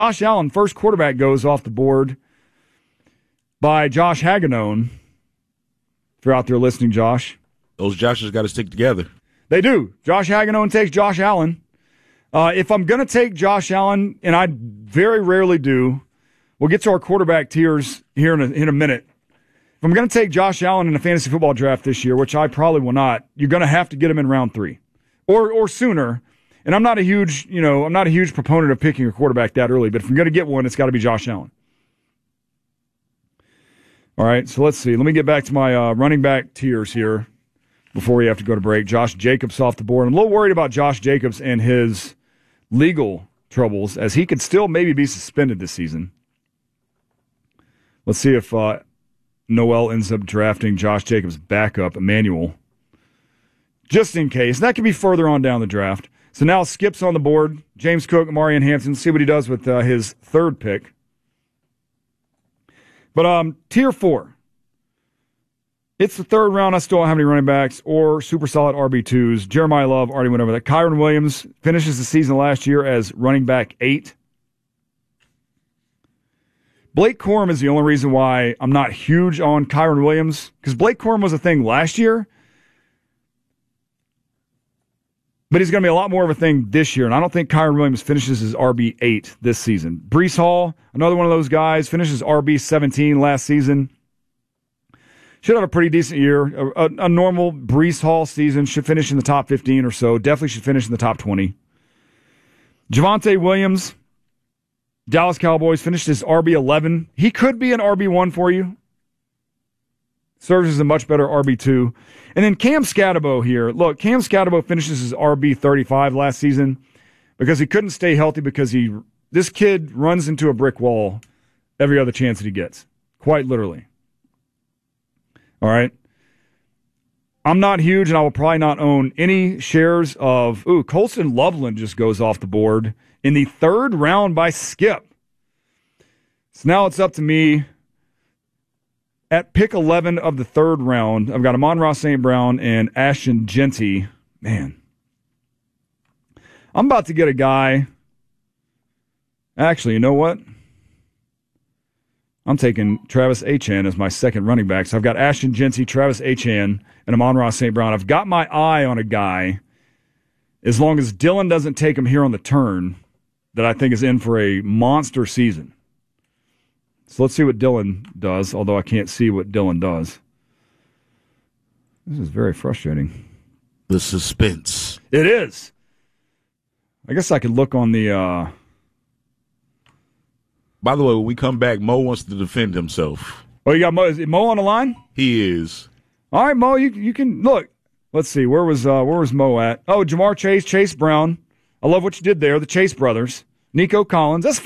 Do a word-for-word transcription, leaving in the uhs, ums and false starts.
Josh Allen, first quarterback, goes off the board by Josh Hagedorn. If you're out there listening, Josh. Those Joshes got to stick together. They do. Josh Hagedorn takes Josh Allen. Uh, if I'm going to take Josh Allen, and I very rarely do, we'll get to our quarterback tiers here in a, in a minute. If I'm going to take Josh Allen in a fantasy football draft this year, which I probably will not, you're going to have to get him in round three or or sooner. And I'm not a huge, you know, I'm not a huge proponent of picking a quarterback that early, but if I'm going to get one, it's got to be Josh Allen. All right, so let's see. Let me get back to my uh, running back tiers here before we have to go to break. Josh Jacobs off the board. I'm a little worried about Josh Jacobs and his legal troubles, as he could still maybe be suspended this season. Let's see if uh, Noel ends up drafting Josh Jacobs' backup, Emmanuel, just in case. That could be further on down the draft. So now Skip's on the board. James Cook, Marion Hampton. See what he does with uh, his third pick. But um, tier four. It's the third round. I still don't have any running backs or super solid R B twos. Jeremiah Love already went over that. Kyron Williams finishes the season last year as running back eight. Blake Corum is the only reason why I'm not huge on Kyron Williams, because Blake Corum was a thing last year, but he's going to be a lot more of a thing this year, and I don't think Kyron Williams finishes as R B eight this season. Breece Hall, another one of those guys, finishes R B seventeen last season. Should have a pretty decent year. A, a, a normal Breece Hall season, should finish in the top fifteen or so. Definitely should finish in the top twenty. Javonte Williams, Dallas Cowboys, finished as R B eleven. He could be an R B one for you. Serves as a much better R B two. And then Cam Scatterbo here. Look, Cam Scatterbo finishes as R B thirty-five last season because he couldn't stay healthy, because he this kid runs into a brick wall every other chance that he gets. Quite literally. All right. I'm not huge, and I will probably not own any shares of... Ooh, Colston Loveland just goes off the board in the third round by Skip. So now it's up to me. At pick eleven of the third round, I've got Amon-Ra Saint Brown and Ashton Jeanty. Man. I'm about to get a guy... Actually, you know what? I'm taking Travis Etienne as my second running back. So I've got Ashton Jeanty, Travis Etienne, and Amon-Ra Saint Brown. I've got my eye on a guy, as long as Dylan doesn't take him here on the turn, that I think is in for a monster season. So let's see what Dylan does, although I can't see what Dylan does. This is very frustrating. The suspense. It is. I guess I could look on the... Uh... By the way, when we come back, Mo wants to defend himself. Oh, you got Mo? Is it Mo on the line? He is. All right, Mo, you you can look. Let's see, where was uh, where was Mo at? Oh, Jamar Chase, Chase Brown. I love what you did there. The Chase brothers, Nico Collins. That's